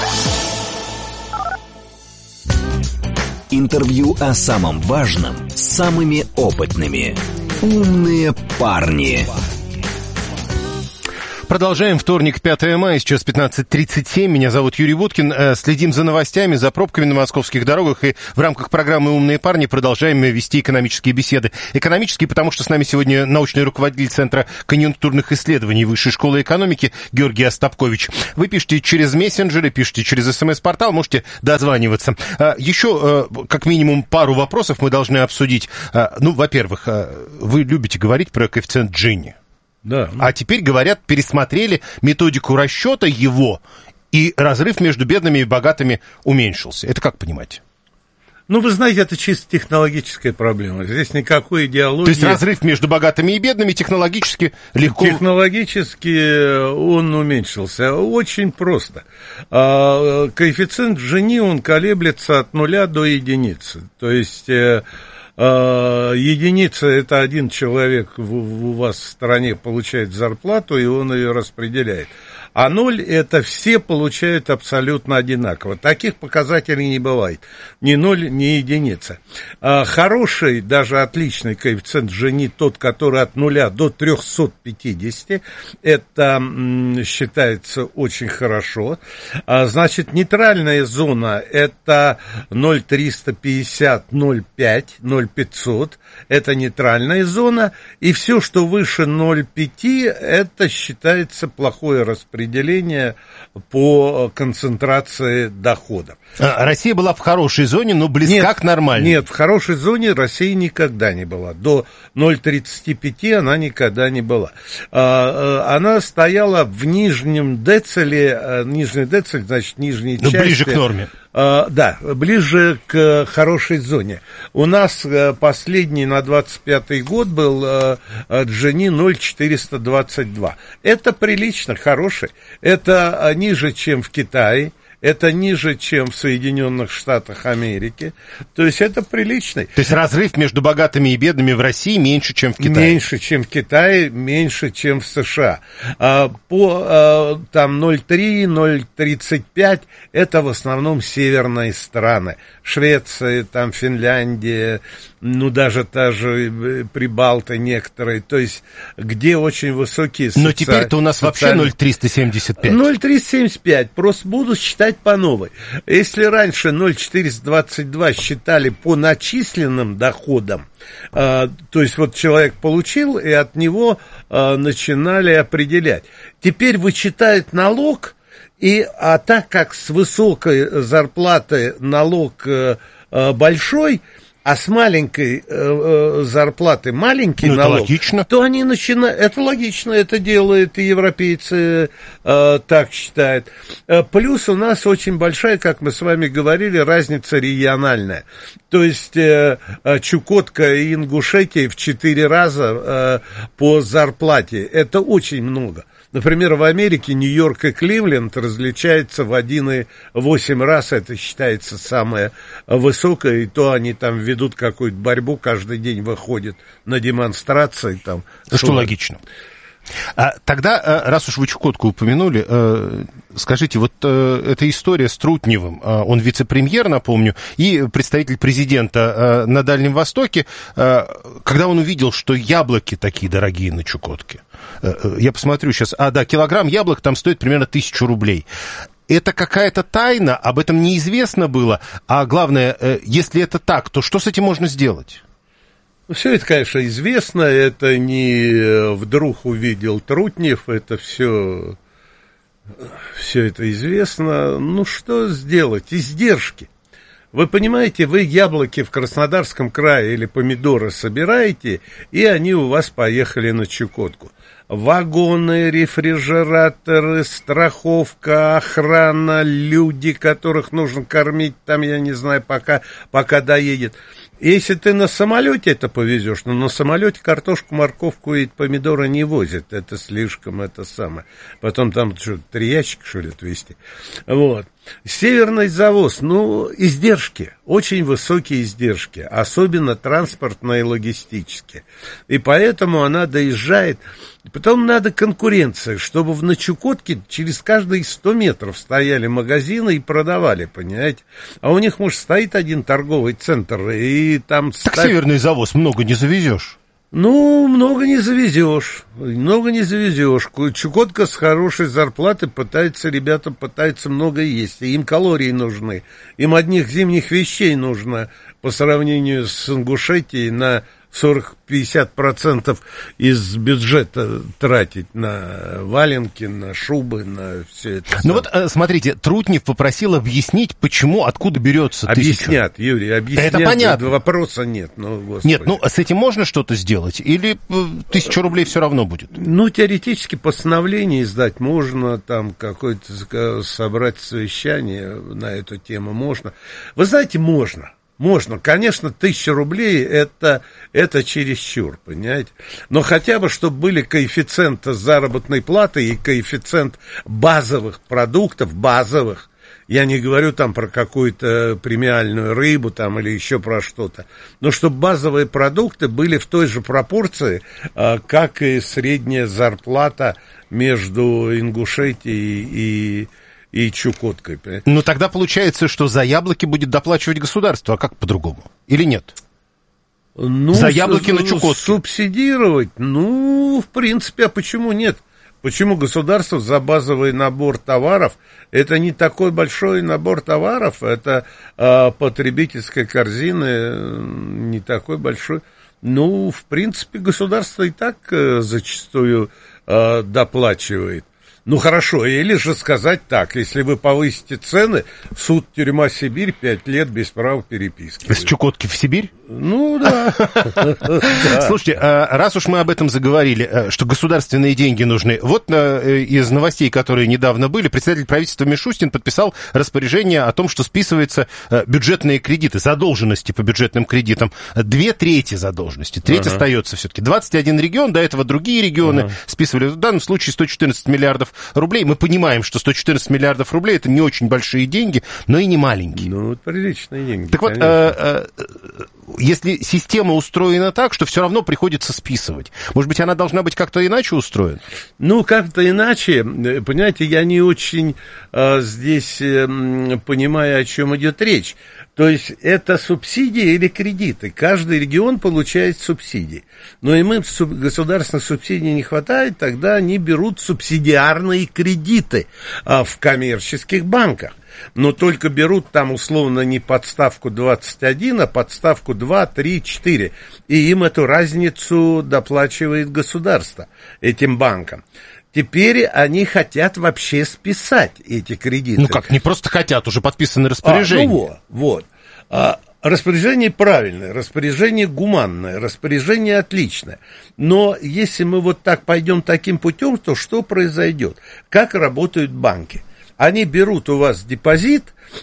эм. Интервью о самом важном с самыми опытными. Умные парни. Продолжаем. Вторник, пятое мая, сейчас пятнадцать тридцать семь. Меня зовут Юрий Буткин. Следим за новостями, за пробками на московских дорогах. И в рамках программы «Умные парни» продолжаем вести экономические беседы. Экономические, потому что с нами сегодня научный руководитель Центра конъюнктурных исследований Высшей школы экономики Георгий Остапкович. Вы пишете через мессенджеры, пишите через СМС-портал, можете дозваниваться. Еще как минимум пару вопросов мы должны обсудить. Ну, во-первых, вы любите говорить про коэффициент Джинни. Да. А теперь, говорят, пересмотрели методику расчета его, и разрыв между бедными и богатыми уменьшился. Это как понимать? Ну, вы знаете, это чисто технологическая проблема. Здесь никакой идеологии... То есть разрыв между богатыми и бедными технологически легко... Технологически он уменьшился. Очень просто. Коэффициент Джини, он колеблется от нуля до единицы. То есть... Единица – это один человек у вас в стране получает зарплату, и он ее распределяет. А ноль – это все получают абсолютно одинаково. Таких показателей не бывает. Ни ноль, ни единица. Хороший, даже отличный коэффициент Джини, тот, который от нуля до триста пятьдесят, это считается очень хорошо. Значит, нейтральная зона – это ноль триста пятьдесят, ноль пять, ноль пятьсот. Это нейтральная зона. И все, что выше ноль пять, это считается плохое распределение. Деление по концентрации доходов. А, Россия была в хорошей зоне, но близка нет, к нормальной. Нет, в хорошей зоне Россия никогда не была. До ноль тридцать пять она никогда не была. А, она стояла в нижнем дециле, нижний дециль, значит, нижней ну, части. Ближе к норме. Uh, да, ближе к хорошей зоне. У нас uh, последний на двадцать пятый год был uh, Джини ноль четыреста двадцать два. Это прилично, хороший. Это uh, ниже, чем в Китае. Это ниже, чем в Соединенных Штатах Америки. То есть это приличный. То есть разрыв между богатыми и бедными в России меньше, чем в Китае? Меньше, чем в Китае, меньше, чем в США. А, по а, там ноль три, ноль тридцать пять это в основном северные страны. Швеция, там Финляндия, ну даже та же Прибалты некоторые. То есть где очень высокие социальные... Но теперь-то у нас вообще ноль триста семьдесят пять. ноль триста семьдесят пять. Просто буду считать по новой. Если раньше ноль четыреста двадцать два считали по начисленным доходам, э, то есть вот человек получил, и от него э, начинали определять. Теперь вычитают налог, и, а так как с высокой зарплаты налог э, э, большой, а с маленькой э, э, зарплаты маленький ну, налог, логично. То они начинают... Это логично, это делают и европейцы, э, так считают. Э, плюс у нас очень большая, как мы с вами говорили, разница региональная. То есть э, Чукотка и Ингушетия в четыре раза э, по зарплате. Это очень много. Например, в Америке Нью-Йорк и Кливленд различаются в один и восемь раз, это считается самое высокое, и то они там ведут какую-то борьбу, каждый день выходят на демонстрации. Там, что логично. А, тогда, раз уж вы Чукотку упомянули, скажите, вот эта история с Трутневым, он вице-премьер, напомню, и представитель президента на Дальнем Востоке, когда он увидел, что яблоки такие дорогие на Чукотке, я посмотрю сейчас, а, да, килограмм яблок там стоит примерно тысячу рублей. Это какая-то тайна, об этом неизвестно было, а главное, если это так, то что с этим можно сделать? Все это, конечно, известно, это не вдруг увидел Трутнев, это все, все это известно. Ну, что сделать? Издержки. Вы понимаете, вы яблоки в Краснодарском крае или помидоры собираете, и они у вас поехали на Чукотку. Вагоны, рефрижераторы, страховка, охрана, люди, которых нужно кормить, там, я не знаю, пока, пока доедет. Если ты на самолете это повезешь, но на самолете картошку, морковку и помидоры не возят, это слишком, это самое. Потом там что, три ящика, что ли, отвезти. Вот. Северный завоз, ну, издержки. очень высокие издержки, особенно транспортные и логистические. И поэтому она доезжает. Потом надо конкуренция, чтобы в Чукотке через каждые сто метров стояли магазины и продавали, понимаете? А у них, может, стоит один торговый центр, и там... Так ставь... северный завоз много не завезешь. Ну, много не завезешь, много не завезешь. Чукотка с хорошей зарплатой пытается, ребята пытаются много есть, и им калории нужны, им одних зимних вещей нужно по сравнению с Ингушетией на сорок-пятьдесят процентов из бюджета тратить на валенки, на шубы, на все это. Ну вот, смотрите, Трутнев попросил объяснить, почему, откуда берется тысяча. Объяснят, Юрий, объяснят. Это понятно. Вопроса нет. Ну, Господи. Нет, ну, с этим можно что-то сделать? Или тысяча рублей все равно будет? Ну, теоретически постановление издать можно, там какое-то собрать совещание на эту тему можно. Вы знаете, можно. Можно, конечно, тысяча рублей это, это чересчур, понимаете, но хотя бы, чтобы были коэффициенты заработной платы и коэффициент базовых продуктов, базовых, я не говорю там про какую-то премиальную рыбу там или еще про что-то, но чтобы базовые продукты были в той же пропорции, как и средняя зарплата между Ингушетией и... и Чукоткой. Ну, тогда получается, что за яблоки будет доплачивать государство, а как по-другому? Или нет? Ну, за яблоки на Чукотке. Субсидировать? Ну, в принципе, а почему нет? Почему государство за базовый набор товаров, это не такой большой набор товаров, это а, потребительская корзина не такой большой. Ну, в принципе, государство и так а, зачастую а, доплачивает. Ну, хорошо, или же сказать так, если вы повысите цены, суд, тюрьма, Сибирь, пять лет без права переписки. С Чукотки в Сибирь? Ну, да. Слушайте, раз уж мы об этом заговорили, что государственные деньги нужны, вот из новостей, которые недавно были, председатель правительства Мишустин подписал распоряжение о том, что списываются бюджетные кредиты, задолженности по бюджетным кредитам. Две трети задолженности, треть остается все-таки. двадцать один регион, до этого другие регионы списывали, в данном случае сто четырнадцать миллиардов рублей. Мы понимаем, что сто четырнадцать миллиардов рублей это не очень большие деньги, но и не маленькие. Ну, это приличные деньги. Так вот, э, э, если система устроена так, что все равно приходится списывать, может быть, она должна быть как-то иначе устроена? Ну, как-то иначе. Понимаете, я не очень э, здесь э, понимаю, о чем идет речь. То есть, это субсидии или кредиты. Каждый регион получает субсидии. Но им государственных субсидий не хватает, тогда они берут субсидиарные кредиты а, в коммерческих банках. Но только берут там условно не подставку двадцать один, а подставку два, три, четыре. И им эту разницу доплачивает государство, этим банкам. Теперь они хотят вообще списать эти кредиты. Ну как, не просто хотят, уже подписаны распоряжения. А, ну вот, вот. А, распоряжение правильное, распоряжение гуманное, распоряжение отличное. Но если мы вот так пойдем таким путем, то что произойдет? Как работают банки? Они берут у вас депозит,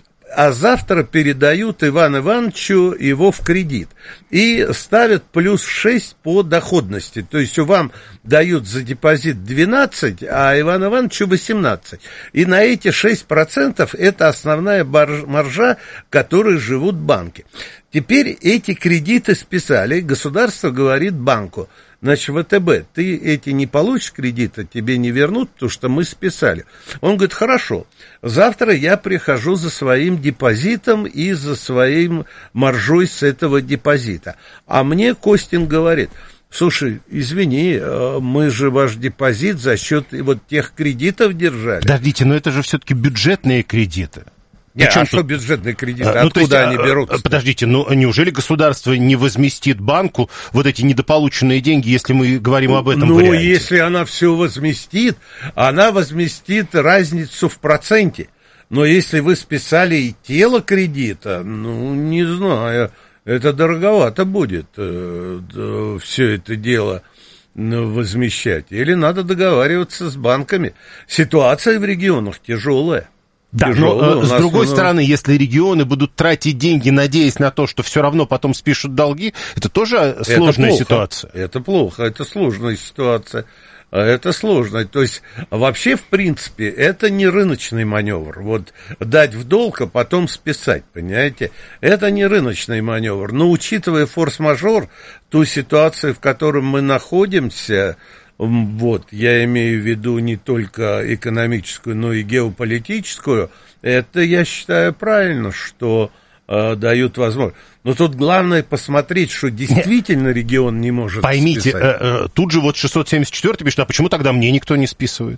а завтра передают Ивану Ивановичу его в кредит. И ставят плюс шесть по доходности. То есть вам дают за депозит двенадцать, а Ивану Ивановичу восемнадцать. И на эти шесть процентов это основная маржа, которой живут банки. Теперь эти кредиты списали. Государство говорит банку: значит, ВТБ, ты эти не получишь кредита, тебе не вернут, потому что мы списали. Он говорит: хорошо, завтра я прихожу за своим депозитом и за своим маржой с этого депозита. А мне Костин говорит: слушай, извини, мы же ваш депозит за счет вот тех кредитов держали. Подождите, но это же все-таки бюджетные кредиты. Нет, а тут... что бюджетные кредиты? Ну, Откуда есть, они берутся? Подождите, ну неужели государство не возместит банку вот эти недополученные деньги, если мы говорим об этом ну, варианте? Ну, если она все возместит, она возместит разницу в проценте. Но если вы списали и тело кредита, ну, не знаю, это дороговато будет э, э, все это дело возмещать. Или надо договариваться с банками. Ситуация в регионах тяжелая. Да, Тяжело, но с другой ну... стороны, если регионы будут тратить деньги, надеясь на то, что все равно потом спишут долги, это тоже сложная это ситуация. Это плохо, это сложная ситуация. Это сложно. То есть, вообще, в принципе, это не рыночный маневр. Вот дать в долг, а потом списать, понимаете? Это не рыночный маневр. Но, учитывая форс-мажор, ту ситуацию, в которой мы находимся, вот, я имею в виду не только экономическую, но и геополитическую, это, я считаю, правильно, что э, дают возможность. Но тут главное посмотреть, что действительно регион не может Поймите, списать. Э, э, тут же вот шестьсот семьдесят четвёртый пишет, а почему тогда мне никто не списывает?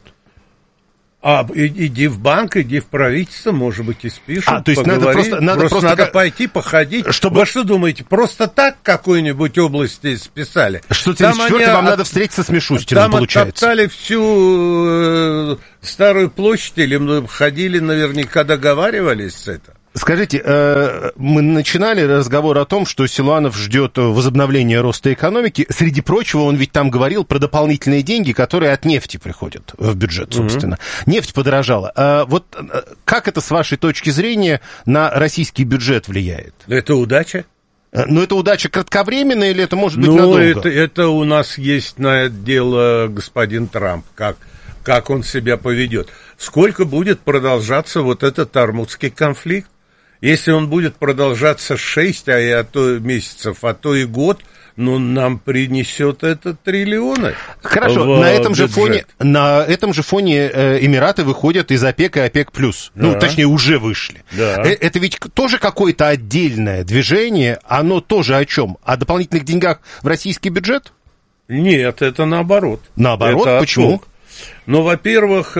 А, иди в банк, иди в правительство, может быть, и спишут. А, то есть надо просто... Надо, просто просто надо как... пойти, походить. Чтобы... Вы что думаете, просто так какой-нибудь области списали? шестьсот семьдесят четвёртый вам от... надо встретиться с Мишустиным, получается. Там оттоптали всю э, Старую площадь, или ходили, наверняка договаривались с этим? Скажите, э, мы начинали разговор о том, что Силуанов ждет возобновления роста экономики. Среди прочего, он ведь там говорил про дополнительные деньги, которые от нефти приходят в бюджет, собственно. Mm-hmm. Нефть подорожала. А вот как это, с вашей точки зрения, на российский бюджет влияет? Это удача. Но это удача кратковременная или это может быть ну, надолго? Это, это у нас есть на это дело господин Трамп, как, как он себя поведет. Сколько будет продолжаться вот этот армудский конфликт? Если он будет продолжаться шесть, а и а то месяцев, а то и год, ну, нам принесет это триллионы. Хорошо, на этом, же фоне, на этом же фоне э, Эмираты выходят из ОПЕК и ОПЕК+. Да. Ну, точнее, уже вышли. Да. Э, это ведь тоже какое-то отдельное движение, оно тоже о чем? О дополнительных деньгах в российский бюджет? Нет, это наоборот. Наоборот? Это почему? отток. Ну, во-первых,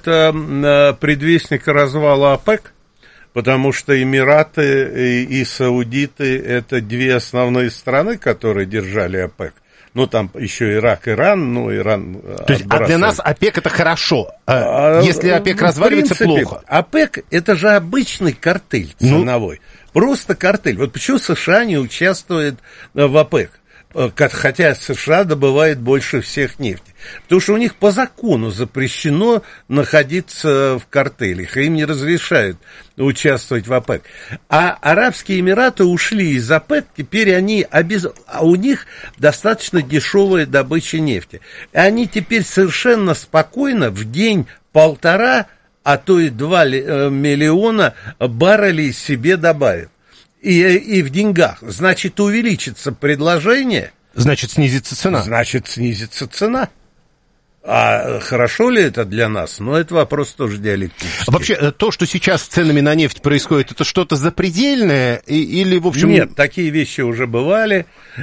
это предвестник развала ОПЕК. Потому что Эмираты и, и Саудиты – это две основные страны, которые держали ОПЕК. Ну, там еще Ирак, Иран, ну, Иран... То есть, а для нас ОПЕК – это хорошо. А, Если ОПЕК разваливается, принципе, плохо. ОПЕК – это же обычный картель ценовой. Ну, просто картель. Вот почему США не участвует в ОПЕК? Хотя США добывает больше всех нефти. Потому что у них по закону запрещено находиться в картелях, и им не разрешают участвовать в ОПЕК. А Арабские Эмираты ушли из ОПЕК, теперь они обез... а у них достаточно дешевая добыча нефти. И они теперь совершенно спокойно в день полтора, а то и два миллиона баррелей себе добавят. И, и в деньгах. Значит, увеличится предложение. Значит, снизится цена. Значит, снизится цена. А хорошо ли это для нас? Ну, это вопрос тоже диалектический. Вообще, то, что сейчас с ценами на нефть происходит, это что-то запредельное? Или, в общем... Нет, такие вещи уже бывали.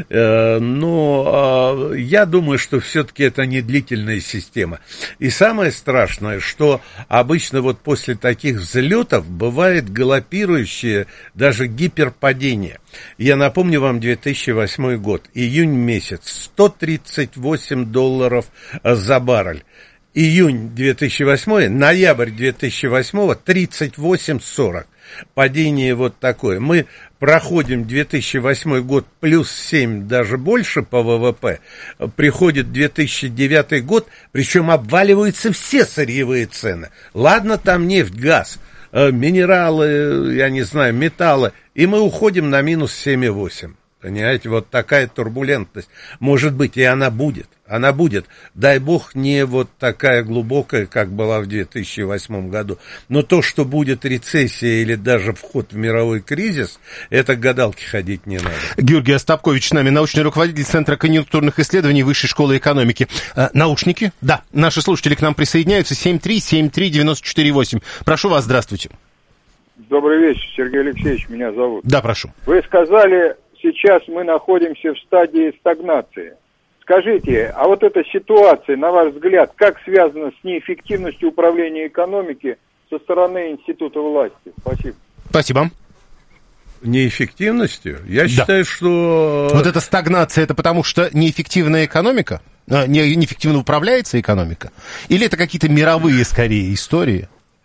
Но я думаю, что все-таки это не длительная система. И самое страшное, что обычно вот после таких взлетов бывает галопирующее даже гиперпадение. Я напомню вам две тысячи восьмой год, июнь месяц, сто тридцать восемь долларов за баррель. Июнь две тысячи восьмой, ноябрь две тысячи восьмого, тридцать восемь сорок. Падение вот такое. Мы проходим две тысячи восьмой год плюс семь, даже больше по ВВП. Приходит две тысячи девятый год, причем обваливаются все сырьевые цены. Ладно, там нефть, газ, минералы, я не знаю, металлы. И мы уходим на минус семь и восемь. Понимаете, вот такая турбулентность. Может быть, и она будет. Она будет. Дай бог, не вот такая глубокая, как была в две тысячи восьмом году. Но то, что будет рецессия или даже вход в мировой кризис, это к гадалке ходить не надо. Георгий Остапкович с нами, научный руководитель Центра конъюнктурных исследований Высшей школы экономики. А, наушники? Да. Наши слушатели к нам присоединяются. семь три семь три девять четыре восемь. Прошу вас, здравствуйте. Добрый вечер, Сергей Алексеевич, меня зовут. Да, прошу. Вы сказали, сейчас мы находимся в стадии стагнации. Скажите, а вот эта ситуация, на ваш взгляд, как связана с неэффективностью управления экономики со стороны института власти? Спасибо. Спасибо. Неэффективностью? Я да. считаю, что... Вот эта стагнация, это потому что неэффективная экономика? Не, неэффективно управляется экономика? Или это какие-то мировые, скорее, истории?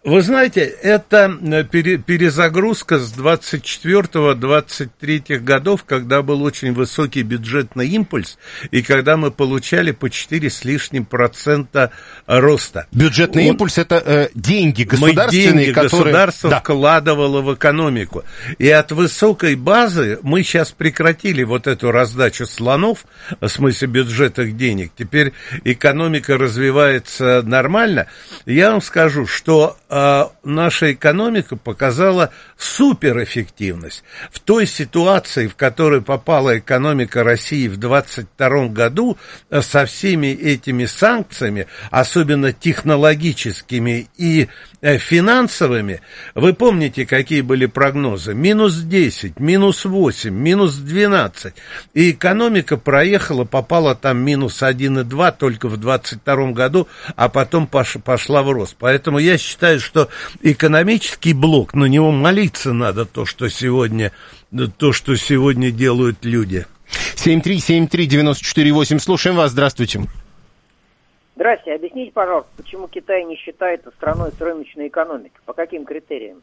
Вы знаете, это перезагрузка с двадцать четвёртого — двадцать третьего годов, когда был очень высокий бюджетный импульс, и когда мы получали по четыре с лишним процента роста. Бюджетный Он... импульс – это э, деньги государственные, мы деньги которые... государство да. вкладывало в экономику. И от высокой базы мы сейчас прекратили вот эту раздачу слонов, в смысле бюджетных денег. Теперь экономика развивается нормально. Я вам скажу, что а наша экономика показала суперэффективность. В той ситуации, в которой попала экономика России в двадцать втором году, со всеми этими санкциями, особенно технологическими и финансовыми, вы помните, какие были прогнозы? Минус десять, минус восемь, минус двенадцать. И экономика проехала, попала там минус один и два только в двадцать втором году, а потом пошла в рост. Поэтому я считаю, что экономический блок, на него молиться надо, то, что сегодня, то, что сегодня делают люди. семь три семь три девять четыре восемь. Слушаем вас. Здравствуйте. Здравствуйте. Объясните, пожалуйста, почему Китай не считается страной с рыночной экономикой? По каким критериям?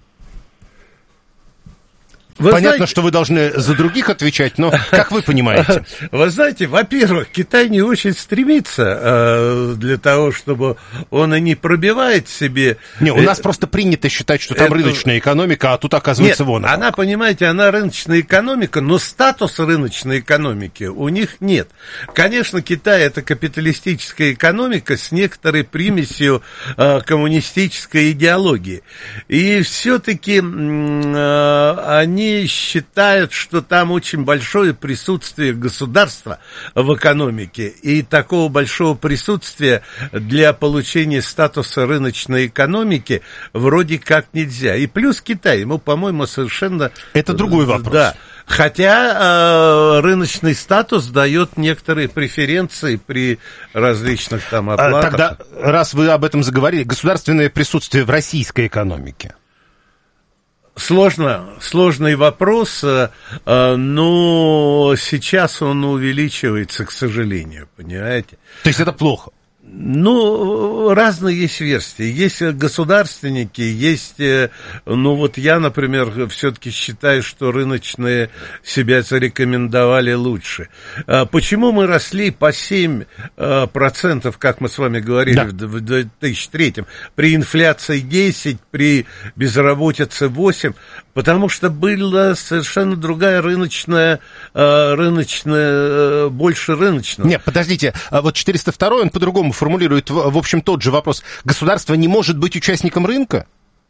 Вы Понятно, знаете... что вы должны за других отвечать, но как вы понимаете? Вы знаете, во-первых, Китай не очень стремится э, для того, чтобы он и не пробивает себе... Не, у нас просто принято считать, что там это... рыночная экономика, а тут оказывается нет, вон. Она, понимаете, она рыночная экономика, но статуса рыночной экономики у них нет. Конечно, Китай это капиталистическая экономика с некоторой примесью э, коммунистической идеологии. И все-таки э, они считают, что там очень большое присутствие государства в экономике, и такого большого присутствия для получения статуса рыночной экономики вроде как нельзя. И плюс Китай, ему, по-моему, совершенно... Это другой вопрос. Да. Хотя э, рыночный статус дает некоторые преференции при различных там оплатах. А, тогда, раз вы об этом заговорили, государственное присутствие в российской экономике. Сложно, сложный вопрос, но сейчас он увеличивается, к сожалению, понимаете? То есть это плохо? Ну, разные есть версии. Есть государственники, есть... Ну, вот я, например, все-таки считаю, что рыночные себя зарекомендовали лучше. Почему мы росли по семь процентов, как мы с вами говорили, да. в две тысячи третьем, при инфляции десять, при безработице восемь? Потому что была совершенно другая рыночная, рыночная, больше рыночная. Нет, подождите, вот четыреста второй, он по-другому формулирует, в общем, тот же вопрос. Государство не может быть участником рынка?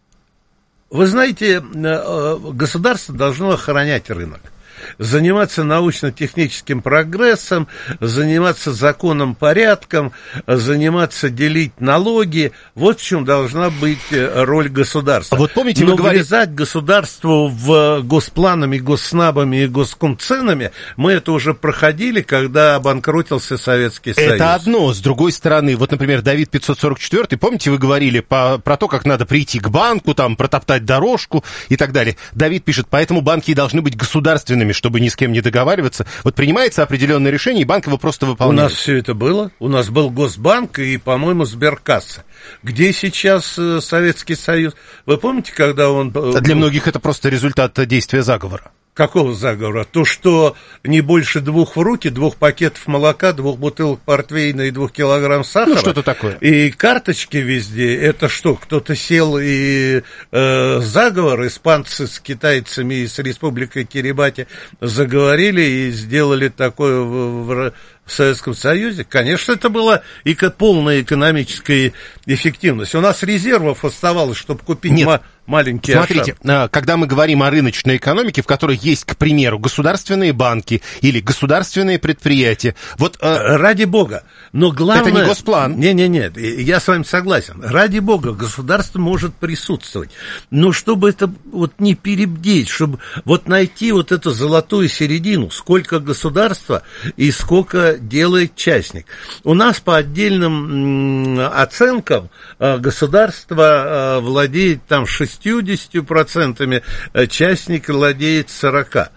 Вы знаете, государство должно охранять рынок, заниматься научно-техническим прогрессом, заниматься законным порядком, заниматься делить налоги. Вот в чем должна быть роль государства. А вот помните, Но вы говорили... влезать государству в госпланами, госснабами и госкомценами, мы это уже проходили, когда обанкротился Советский Союз. Это одно. С другой стороны, вот, например, Давид пятьсот сорок четыре, помните, вы говорили по, про то, как надо прийти к банку, там, протоптать дорожку и так далее. Давид пишет, поэтому банки и должны быть государственными, чтобы ни с кем не договариваться. Вот принимается определенное решение, и банк его просто выполняет. У нас все это было. У нас был Госбанк и, по-моему, Сберкасса. Где сейчас э, Советский Союз? Вы помните, когда он... А для многих это просто результат действия заговора. Какого заговора? То, что не больше двух в руки, двух пакетов молока, двух бутылок портвейна и двух килограмм сахара. Ну, что-то такое. И карточки везде. Это что, кто-то сел и э, заговор, испанцы с китайцами и с Республикой Кирибати заговорили и сделали такое в, в, в Советском Союзе? Конечно, это была и полная экономическая эффективность. У нас резервов оставалось, чтобы купить... Нет. Ма- Маленький Смотрите, Ашан. Когда мы говорим о рыночной экономике, в которой есть, к примеру, государственные банки или государственные предприятия, вот... Ради бога, но главное... Это не госплан. Не-не-не, я с вами согласен. Ради бога, государство может присутствовать, но чтобы это вот не перебдеть, чтобы вот найти вот эту золотую середину, сколько государства и сколько делает частник. У нас по отдельным оценкам государство владеет там шестьдесят шестьдесят процентов, частник владеет сорок процентов.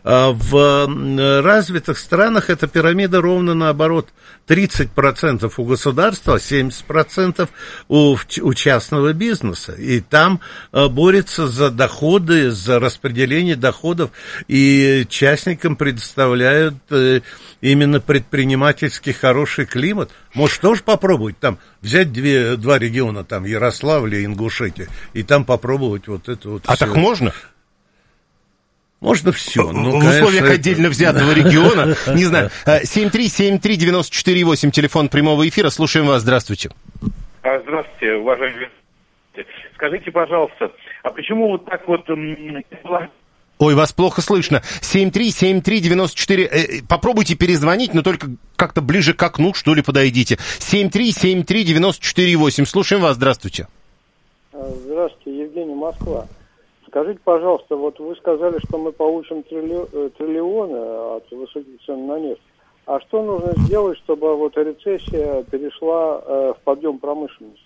В развитых странах эта пирамида ровно наоборот. тридцать процентов у государства, семьдесят процентов у, у частного бизнеса. И там борется за доходы, за распределение доходов. И частникам предоставляют именно предпринимательский хороший климат. Может, тоже попробовать там взять две, два региона, там Ярославль и Ингушетия, и там попробовать вот это вот. А все. Так можно? Можно все. Ну, в конечно, условиях это... отдельно взятого региона, не знаю. семь три семь три девяносто четыре восемь, телефон прямого эфира. Слушаем вас. Здравствуйте. Здравствуйте, уважаемые. Скажите, пожалуйста, а почему вот так вот... Ой, вас плохо слышно. семь три семь три девяносто четыре. Попробуйте перезвонить, но только как-то ближе к окну, что ли, подойдите. семь три семь три девяносто четыре восемь. Слушаем вас. Здравствуйте. Здравствуйте, Евгений, Москва. Скажите, пожалуйста, вот вы сказали, что мы получим трилли... триллионы от высоких цен на нефть. А что нужно сделать, чтобы вот рецессия перешла э, в подъем промышленности?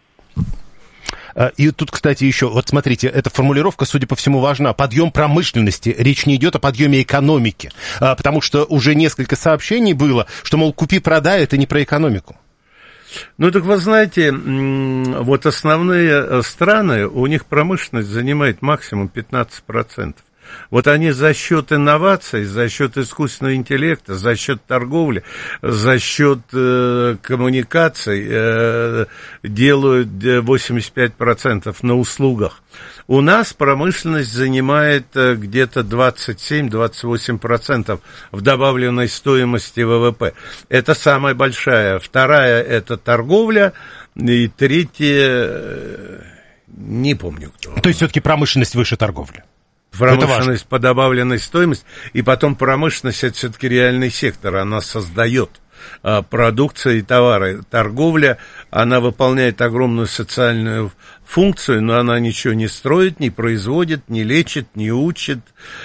И тут, кстати, еще, вот смотрите, эта формулировка, судя по всему, важна. Подъем промышленности. Речь не идет о подъеме экономики. Потому что уже несколько сообщений было, что, мол, купи-продай, это не про экономику. Ну, так вы знаете, вот основные страны, у них промышленность занимает максимум пятнадцать процентов. Вот они за счет инноваций, за счет искусственного интеллекта, за счет торговли, за счет э, коммуникаций э, делают восемьдесят пять процентов на услугах. У нас промышленность занимает э, где-то двадцать семь - двадцать восемь процентов в добавленной стоимости ВВП. Это самая большая. Вторая – это торговля. И третья э, – не помню кто. То есть все-таки промышленность выше торговли? Промышленность по добавленной стоимости, и потом промышленность – это все-таки реальный сектор, она создает а, продукцию и товары. Торговля, она выполняет огромную социальную функцию, но она ничего не строит, не производит, не лечит, не учит.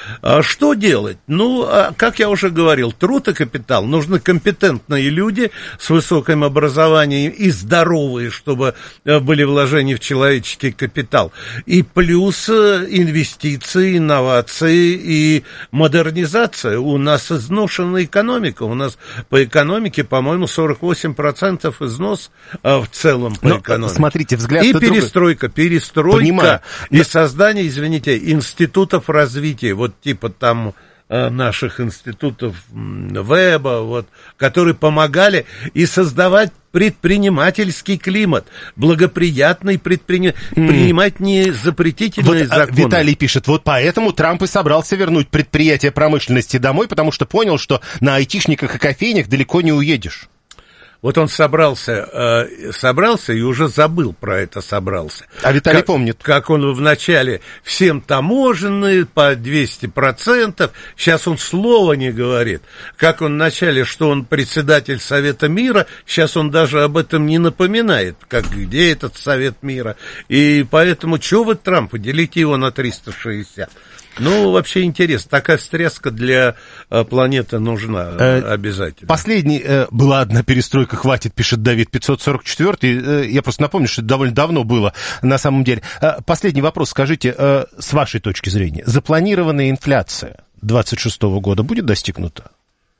А что делать? Ну, а, как я уже говорил, труд и капитал. Нужны компетентные люди с высоким образованием и здоровые, чтобы были вложения в человеческий капитал. И плюс инвестиции, инновации и модернизация. У нас изношенная экономика. У нас по экономике, по-моему, сорок восемь процентов износ а, в целом по Но, экономике. Смотрите, взгляд и на перестройка. Перестройка Понимаю. и Но... создание, извините, институтов развития, вот типа там наших институтов Веба, вот, которые помогали и создавать предпринимательский климат, благоприятный предпринимать, mm. принимать не запретительные вот, законы. Виталий пишет, вот поэтому Трамп и собрался вернуть предприятия промышленности домой, потому что понял, что на айтишниках и кофейнях далеко не уедешь. Вот он собрался, э, собрался и уже забыл про это собрался. А Виталий как, помнит. Как он вначале всем таможенные по двести процентов, сейчас он слова не говорит. Как он вначале, что он председатель Совета мира, сейчас он даже об этом не напоминает, как где этот Совет мира. И поэтому, чего вы Трампа, делите его на триста шестьдесят. Ну, вообще интересно. Такая встряска для э, планеты нужна э, обязательно. Последний, э, была одна перестройка, хватит, пишет Давид, пятьсот сорок четвёртый. Э, я просто напомню, что это довольно давно было на самом деле. Э, последний вопрос. Скажите, э, с вашей точки зрения, запланированная инфляция двадцать шестого года будет достигнута?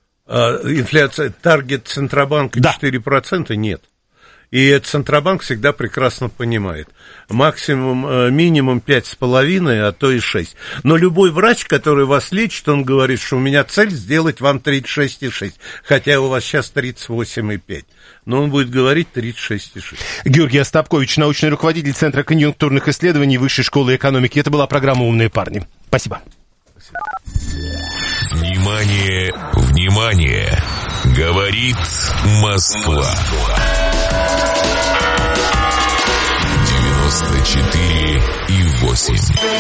Э, инфляция, таргет Центробанка да. четыре процента нет. И Центробанк всегда прекрасно понимает. Максимум, минимум пять с половиной, а то и шесть. Но любой врач, который вас лечит, он говорит, что у меня цель сделать вам тридцать шесть и шесть, хотя у вас сейчас тридцать восемь и пять. Но он будет говорить тридцать шесть и шесть. Георгий Остапкович, научный руководитель Центра конъюнктурных исследований Высшей школы экономики. Это была программа «Умные парни». Спасибо. Внимание, внимание! Говорит Москва. девяносто четыре и восемь.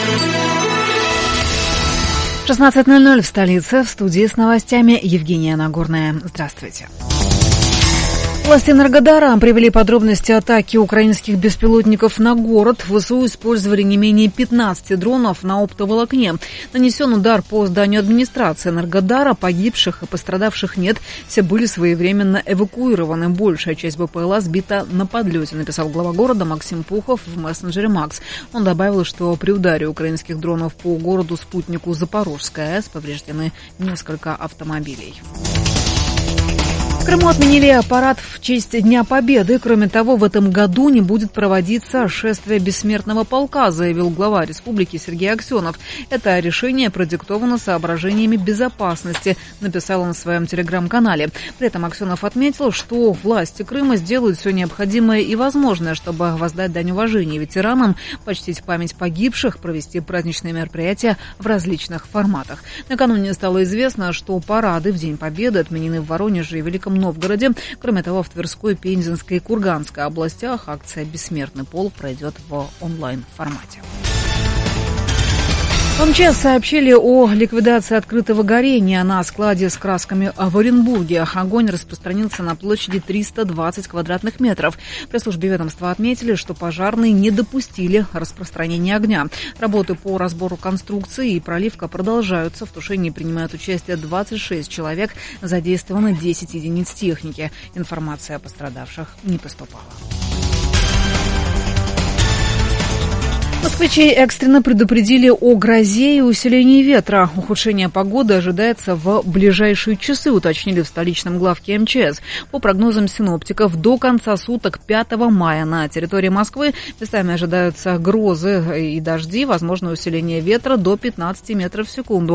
шестнадцать ноль ноль в столице. В студии с новостями Евгения Нагорная. Здравствуйте. Власти Энергодара привели подробности атаки украинских беспилотников на город. ВСУ использовали не менее пятнадцати дронов на оптоволокне. Нанесен удар по зданию администрации Энергодара. Погибших и пострадавших нет. Все были своевременно эвакуированы. Большая часть БПЛА сбита на подлете, написал глава города Максим Пухов в мессенджере Макс. Он добавил, что при ударе украинских дронов по городу-спутнику Запорожская АЭС повреждены несколько автомобилей. В Крыму отменили парад в честь Дня Победы. Кроме того, в этом году не будет проводиться шествие бессмертного полка, заявил глава республики Сергей Аксенов. Это решение продиктовано соображениями безопасности, написал он на своем телеграм-канале. При этом Аксенов отметил, что власти Крыма сделают все необходимое и возможное, чтобы воздать дань уважения ветеранам, почтить память погибших, провести праздничные мероприятия в различных форматах. Накануне стало известно, что парады в День Победы отменены в Воронеже и Великом Новгороде. Кроме того, в Тверской, Пензенской и Курганской областях акция «Бессмертный полк» пройдет в онлайн-формате. В МЧС сообщили о ликвидации открытого горения на складе с красками в Оренбурге. Огонь распространился на площади триста двадцать квадратных метров. В пресс-службе ведомства отметили, что пожарные не допустили распространения огня. Работы по разбору конструкции и проливка продолжаются. В тушении принимают участие двадцать шесть человек. Задействовано десять единиц техники. Информация о пострадавших не поступала. Москвичей экстренно предупредили о грозе и усилении ветра. Ухудшение погоды ожидается в ближайшие часы, уточнили в столичном главке МЧС. По прогнозам синоптиков, до конца суток пятого мая на территории Москвы местами ожидаются грозы и дожди, возможно усиление ветра до пятнадцати метров в секунду.